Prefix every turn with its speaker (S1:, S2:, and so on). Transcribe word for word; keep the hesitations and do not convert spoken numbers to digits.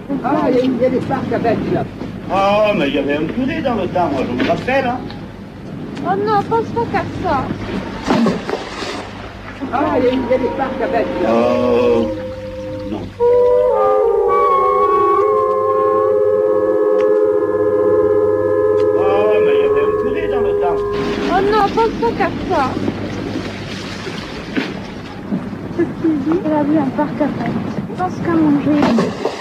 S1: Ah, il y, a- il y a des parcs à bêtes là.
S2: Oh, mais il y avait un curé dans le temps, moi, je me rappelle, hein.
S3: Oh non, pense pas qu'à ça.
S1: Ah, il y, a- il y a des parcs à bêtes là.
S2: Oh, non. Oh, mais il y avait un curé dans le temps.
S3: Oh non, pense pas qu'à ça. C'est ce qu'il dit. Il a vu un parc à fête. Je pense qu'à manger.